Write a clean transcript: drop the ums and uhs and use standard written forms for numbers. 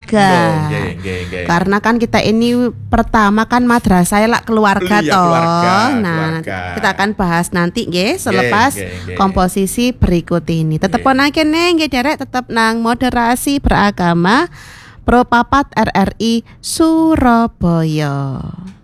keluarga. Karena kan kita ini pertama kan madrasah lah keluarga toh. Nah, kita akan bahas nanti nggih selepas komposisi berikut ini. Tetep ponake nggih derek tetep nang Moderasi Beragama Pro Papat RRI Surabaya.